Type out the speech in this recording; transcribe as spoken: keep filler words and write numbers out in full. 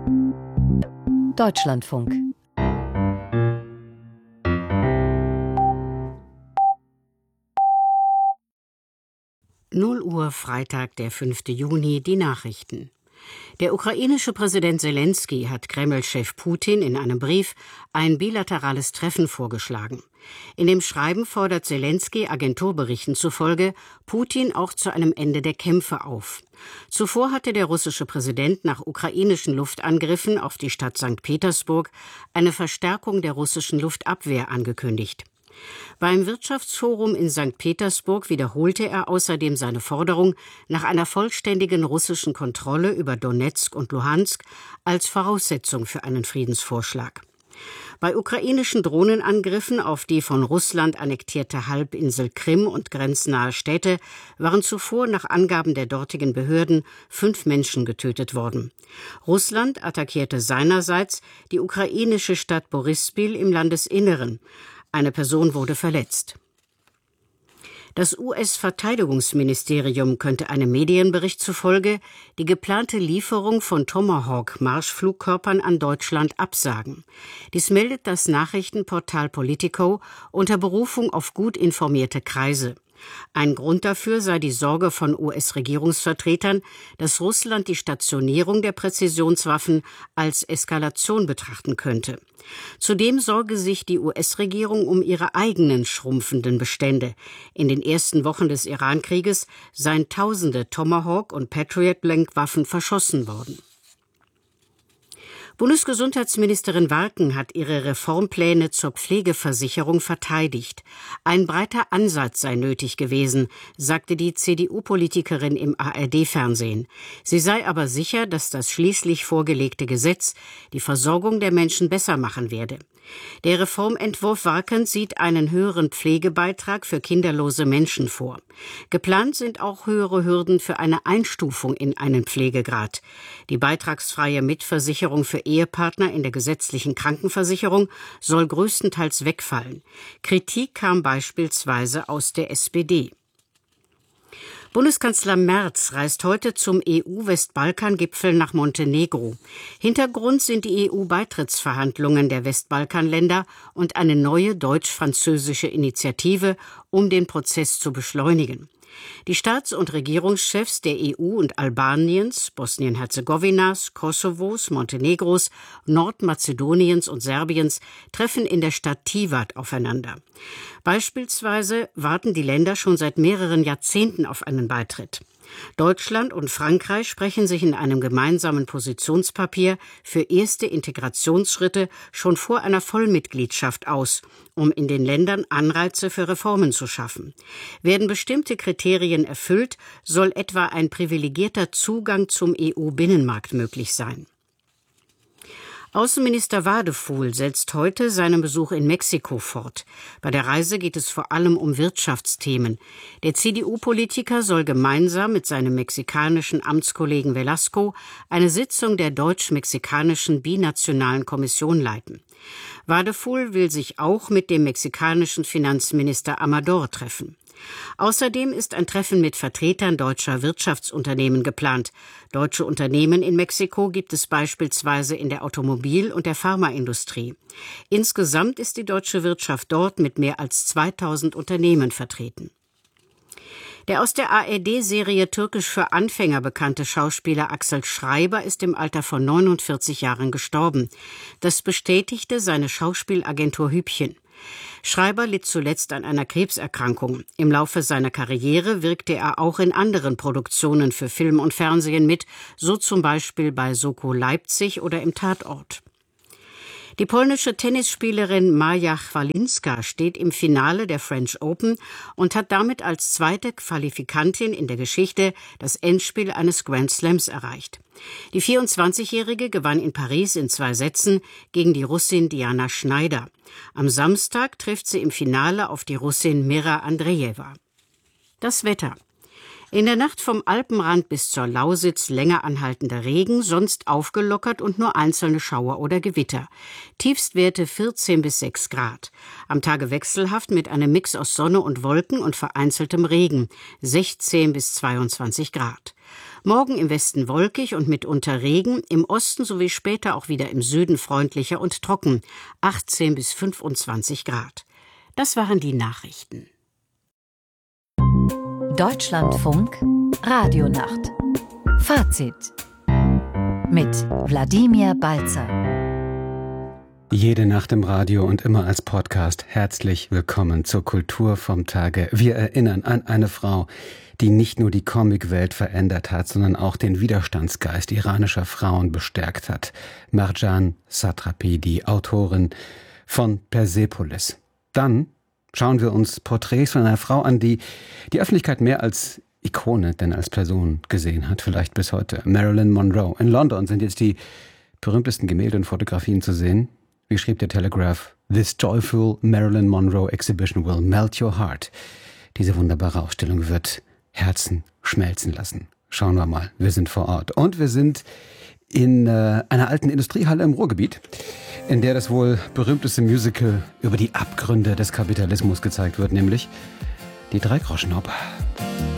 Deutschlandfunk. null Uhr, Freitag, der fünfte Juni, die Nachrichten. Der ukrainische Präsident Selenskyj hat Kreml-Chef Putin in einem Brief ein bilaterales Treffen vorgeschlagen. In dem Schreiben fordert Selenskyj Agenturberichten zufolge Putin auch zu einem Ende der Kämpfe auf. Zuvor hatte der russische Präsident nach ukrainischen Luftangriffen auf die Stadt Sankt Petersburg eine Verstärkung der russischen Luftabwehr angekündigt. Beim Wirtschaftsforum in Sankt Petersburg wiederholte er außerdem seine Forderung nach einer vollständigen russischen Kontrolle über Donezk und Luhansk als Voraussetzung für einen Friedensvorschlag. Bei ukrainischen Drohnenangriffen auf die von Russland annektierte Halbinsel Krim und grenznahe Städte waren zuvor nach Angaben der dortigen Behörden fünf Menschen getötet worden. Russland attackierte seinerseits die ukrainische Stadt Boryspil im Landesinneren. Eine Person wurde verletzt. Das U S-Verteidigungsministerium könnte einem Medienbericht zufolge die geplante Lieferung von Tomahawk-Marschflugkörpern an Deutschland absagen. Dies meldet das Nachrichtenportal Politico unter Berufung auf gut informierte Kreise. Ein Grund dafür sei die Sorge von U S-Regierungsvertretern, dass Russland die Stationierung der Präzisionswaffen als Eskalation betrachten könnte. Zudem sorge sich die U S-Regierung um ihre eigenen schrumpfenden Bestände. In den ersten Wochen des Iran-Krieges seien tausende Tomahawk- und Patriot-Lenkwaffen verschossen worden. Bundesgesundheitsministerin Warken hat ihre Reformpläne zur Pflegeversicherung verteidigt. Ein breiter Ansatz sei nötig gewesen, sagte die C D U-Politikerin im A R D-Fernsehen. Sie sei aber sicher, dass das schließlich vorgelegte Gesetz die Versorgung der Menschen besser machen werde. Der Reformentwurf Warkens sieht einen höheren Pflegebeitrag für kinderlose Menschen vor. Geplant sind auch höhere Hürden für eine Einstufung in einen Pflegegrad. Die beitragsfreie Mitversicherung für Ehepartner in der gesetzlichen Krankenversicherung soll größtenteils wegfallen. Kritik kam beispielsweise aus der S P D. Bundeskanzler Merz reist heute zum E U-Westbalkan-Gipfel nach Montenegro. Hintergrund sind die E U-Beitrittsverhandlungen der Westbalkanländer und eine neue deutsch-französische Initiative, um den Prozess zu beschleunigen. Die Staats- und Regierungschefs der E U und Albaniens, Bosnien-Herzegowinas, Kosovos, Montenegros, Nordmazedoniens und Serbiens treffen in der Stadt Tivat aufeinander. Beispielsweise warten die Länder schon seit mehreren Jahrzehnten auf einen Beitritt. Deutschland und Frankreich sprechen sich in einem gemeinsamen Positionspapier für erste Integrationsschritte schon vor einer Vollmitgliedschaft aus, um in den Ländern Anreize für Reformen zu schaffen. Werden bestimmte Kriterien erfüllt, soll etwa ein privilegierter Zugang zum E U-Binnenmarkt möglich sein. Außenminister Wadefuhl setzt heute seinen Besuch in Mexiko fort. Bei der Reise geht es vor allem um Wirtschaftsthemen. Der C D U-Politiker soll gemeinsam mit seinem mexikanischen Amtskollegen Velasco eine Sitzung der deutsch-mexikanischen Binationalen Kommission leiten. Wadefuhl will sich auch mit dem mexikanischen Finanzminister Amador treffen. Außerdem ist ein Treffen mit Vertretern deutscher Wirtschaftsunternehmen geplant. Deutsche Unternehmen in Mexiko gibt es beispielsweise in der Automobil- und der Pharmaindustrie. Insgesamt ist die deutsche Wirtschaft dort mit mehr als zweitausend Unternehmen vertreten. Der aus der A R D-Serie Türkisch für Anfänger bekannte Schauspieler Axel Schreiber ist im Alter von neunundvierzig Jahren gestorben. Das bestätigte seine Schauspielagentur Hübchen. Schreiber litt zuletzt an einer Krebserkrankung. Im Laufe seiner Karriere wirkte er auch in anderen Produktionen für Film und Fernsehen mit, so zum Beispiel bei Soko Leipzig oder im Tatort. Die polnische Tennisspielerin Maja Chwalinska steht im Finale der French Open und hat damit als zweite Qualifikantin in der Geschichte das Endspiel eines Grand Slams erreicht. Die vierundzwanzigjährige gewann in Paris in zwei Sätzen gegen die Russin Diana Schneider. Am Samstag trifft sie im Finale auf die Russin Mira Andreeva. Das Wetter. In der Nacht vom Alpenrand bis zur Lausitz länger anhaltender Regen, sonst aufgelockert und nur einzelne Schauer oder Gewitter. Tiefstwerte vierzehn bis sechs Grad. Am Tage wechselhaft mit einem Mix aus Sonne und Wolken und vereinzeltem Regen, sechzehn bis zweiundzwanzig Grad. Morgen im Westen wolkig und mitunter Regen, im Osten sowie später auch wieder im Süden freundlicher und trocken, achtzehn bis fünfundzwanzig Grad. Das waren die Nachrichten. Deutschlandfunk Radionacht. Fazit mit Wladimir Balzer. Jede Nacht im Radio und immer als Podcast. Herzlich willkommen zur Kultur vom Tage. Wir erinnern an eine Frau, die nicht nur die Comicwelt verändert hat, sondern auch den Widerstandsgeist iranischer Frauen bestärkt hat. Marjan Satrapi, die Autorin von Persepolis. Dann schauen wir uns Porträts von einer Frau an, die die Öffentlichkeit mehr als Ikone denn als Person gesehen hat, vielleicht bis heute. Marilyn Monroe. In London sind jetzt die berühmtesten Gemälde und Fotografien zu sehen. Wie schrieb der Telegraph? This joyful Marilyn Monroe exhibition will melt your heart. Diese wunderbare Ausstellung wird Herzen schmelzen lassen. Schauen wir mal. Wir sind vor Ort. Und wir sind in äh, einer alten Industriehalle im Ruhrgebiet, in der das wohl berühmteste Musical über die Abgründe des Kapitalismus gezeigt wird, nämlich die Dreigroschenoper.